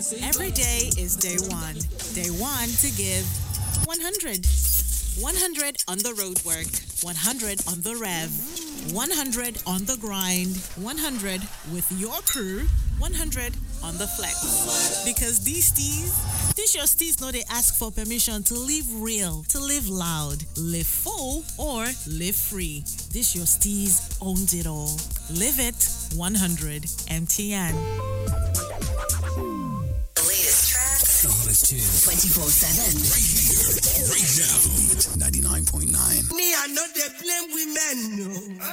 Every day is day one. Day one to give 100. 100 on the road work, 100 on the rev, 100 on the grind, 100 with your crew, 100 on the flex. Because these your steez know they ask for permission to live real, to live loud, live full, or live free. This your steez owns it all. Live it 100 MTN. The latest tracks. The hottest tunes. 24/7. Right here, right now. 99.9. Me, I know they blame women. No.